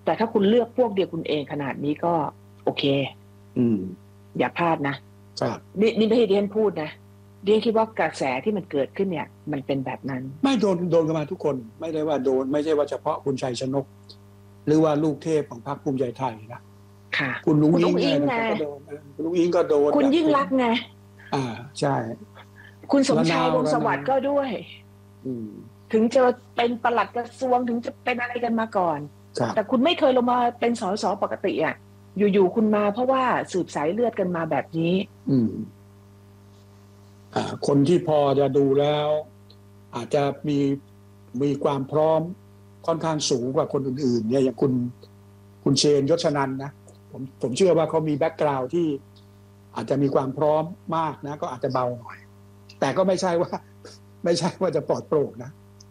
แต่ถ้าคุณเลือกพวกเดียวคุณเองขนาดนี้ก็โอเคอย่าพลาดนะครับนี่ไม่ใช่เดียนพูดนะเดียนคิดว่ากระแสที่มันเกิดขึ้นเนี่ยมันเป็นแบบนั้นไม่โดนกันมาทุกคนไม่ได้ว่าโดนไม่ใช่ว่าเฉพาะคุณชัยชนกหรือว่าลูกเทพของพรรคภูมิใจไทยนะค่ะคุณลุงอิงไงก็โดนคุณลุงอิงก็โดนคุณยิ่งรักไงใช่คุณสมชายวงศ์สวัสดิ์ก็ด้วยถึงจะเป็นปลัดกระทรวงถึงจะเป็นอะไรกันมาก่อนแต่คุณไม่เคยลงมาเป็นสสปกติอ่ะอยู่ๆคุณมาเพราะว่าสืบสายเลือดกันมาแบบนี้คนที่พอจะดูแล้วอาจจะมีความพร้อมค่อนข้างสูงกว่าคนอื่นๆเนี่ยอย่างคุณเชนยศนันท์นะผมเชื่อว่าเขามีแบ็คกราวด์ที่อาจจะมีความพร้อมมากนะก็อาจจะเบาหน่อยแต่ก็ไม่ใช่ว่าจะปลอดโปร่งนะ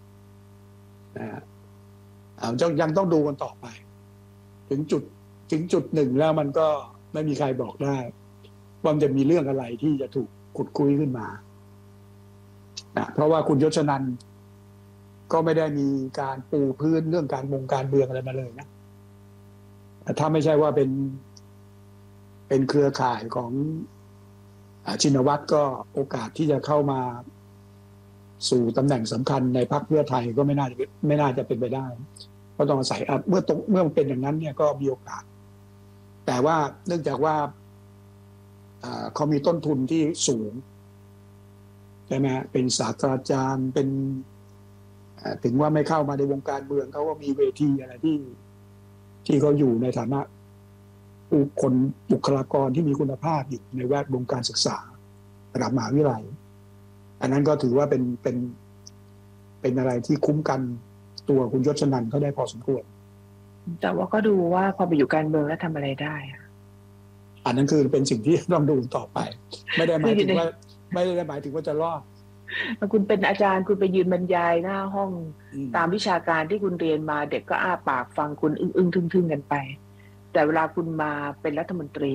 ยังต้องดูกันต่อไปถึงจุดหนึ่งแล้วมันก็ไม่มีใครบอกได้ว่ามันจะมีเรื่องอะไรที่จะถูกขุดคุยขึ้นมาเพราะว่าคุณยศนันท์ก็ไม่ได้มีการปูพื้นเรื่องการเมืองอะไรมาเลยนะถ้าไม่ใช่ว่าเป็นเครือข่ายของชินวัตรก็โอกาสที่จะเข้ามาสู่ตำแหน่งสำคัญในพรรคเพื่อไทยก็ไม่น่าจะเป็นไปได้เพราะต้องอาศัยเมื่อมันเป็นอย่างนั้นเนี่ยก็มีโอกาสแต่ว่าเนื่องจากว่าเขามีต้นทุนที่สูงใช่ไหมเป็นศาสตราจารย์เป็นถึงว่าไม่เข้ามาในวงการเมืองเขาก็มีเวทีอะไรที่เขาอยู่ในฐานะบุคลากรที่มีคุณภาพอยู่ในแวดวงการศึกษาระดับมหาวิทยาลัยอันนั้นก็ถือว่าเป็นอะไรที่คุ้มกันตัวคุณยศนันท์เขาได้พอสมควรแต่ว่าก็ดูว่าพอไปอยู่การเมืองแล้วทำอะไรได้อันนั้นคือเป็นสิ่งที่ต้องดูต่อไปไม่ได้หมายถึงว่าจะรอดคุณเป็นอาจารย์คุณไปยืนบรรยายหน้าห้องตามวิชาการที่คุณเรียนมาเด็กก็อ้าปากฟังคุณอึ้งทึ่งกันไปแต่เวลาคุณมาเป็นรัฐมนตรี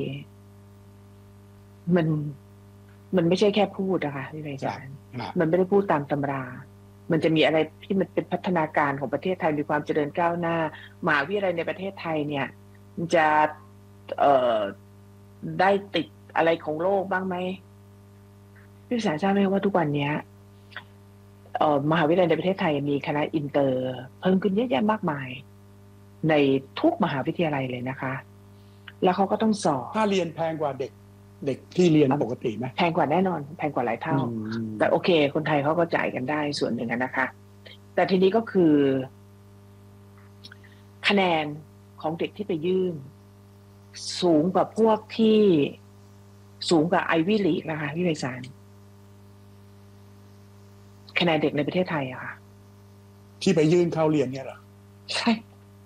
มันไม่ใช่แค่พูดนะคะที่อาจารย์มันไม่ได้พูดตามตำรามันจะมีอะไรที่มันเป็นพัฒนาการของประเทศไทยมีความเจริญก้าวหน้ามหาวิทยาลัยในประเทศไทยเนี่ยจะได้ติดอะไรของโลกบ้างไหมพี่สารทราบไหมว่าทุกวันนี้มหาวิทยาลัยในประเทศไทยมีคณะอินเตอร์เพิ่มขึ้นเยอะแยะมากมายในทุกมหาวิทยาลัยเลยนะคะแล้วเขาก็ต้องสอบถ้าเรียนแพงกว่าเด็กที่เรียนปกติไหมแพงกว่าแน่นอนแพงกว่าหลายเท่าแต่โอเคคนไทยเขาก็จ่ายกันได้ส่วนหนึ่งนะคะแต่ทีนี้ก็คือคะแนนของเด็กที่ไปยื่นสูงกว่าพวกที่สูงกว่าไอวี่ลีกนะคะพี่ไพศาลคะแนนเด็กในประเทศไทยอะค่ะที่ไปยื่นเข้าเรียนเนี่ยเหรอใช่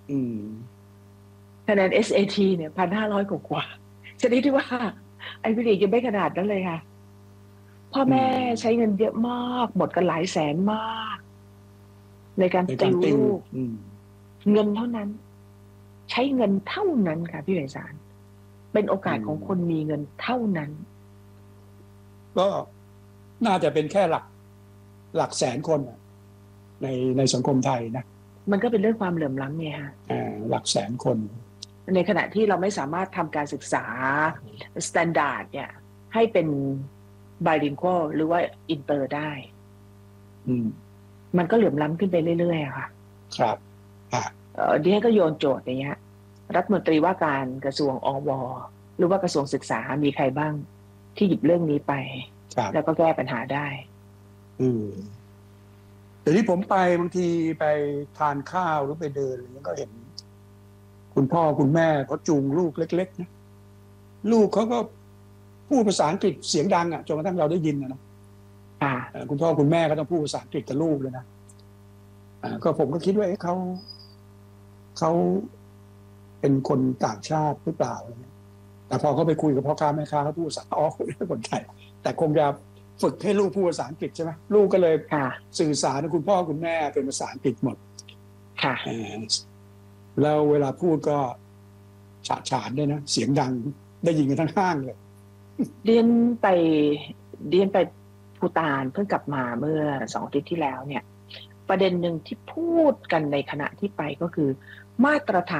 คะแนน SAT เนี่ย 1,500 กว่าชนิดที่ว่าไอวี่ลีกยังไม่ขนาดนั้นเลยค่ะพ่อแม่ใช้เงินเยอะมากหมดกันหลายแสนมากในการติวลูกเงินเท่านั้นใช้เงินเท่านั้นค่ะพี่ไพศาลเป็นโอกาสของคนมีเงินเท่านั้นก็น่าจะเป็นแค่หลักแสนคนในสังคมไทยนะมันก็เป็นเรื่องความเหลื่อมล้ำไงฮะหลักแสนคนในขณะที่เราไม่สามารถทำการศึกษาสแตนดาร์ดเนี่ยให้เป็นbilingual หรือว่าอินเตอร์ได้มันก็เหลื่อมล้ำขึ้นไปเรื่อยๆอะค่ะครับดิฉันก็โยนโจทย์อย่างเงี้ยรัฐมนตรีว่าการกระทรวงอวหรือว่ากระทรวงศึกษามีใครบ้างที่หยิบเรื่องนี้ไปแล้วก็แก้ปัญหาได้แต่ที่ผมไปบางทีไปทานข้าวหรือไปเดินอะไรเงี้ยก็เห็นคุณพ่อคุณแม่เขาจูงลูกเล็กๆนะลูกเขาก็พูดภาษาอังกฤษเสียงดังจนกระทั่งเราได้ยินนะคุณพ่อคุณแม่ก็ต้องพูดภาษาอังกฤษกับลูกเลยนะก็ผมก็คิดว่าเขาเป็นคนต่างชาติหรือเปล่าแต่พอเขาไปคุยกับพ่อค้าแม่ค้าเขาพูดภาษาคนไทยแต่คงจะฝึกให้ลูกพูดภาษาอังกฤษใช่ไหมลูกก็เลยสื่อสารกับคุณพ่อคุณแม่เป็นภาษาอังกฤษหมดแล้วเวลาพูดก็ฉานด้วยนะเสียงดังได้ยินกันทั้งห้างเลยเรียนไปภูฏานเพิ่งกลับมาเมื่อ2 อาทิตย์ที่แล้วเนี่ยประเด็นหนึ่งที่พูดกันในขณะที่ไปก็คือมาตรฐาน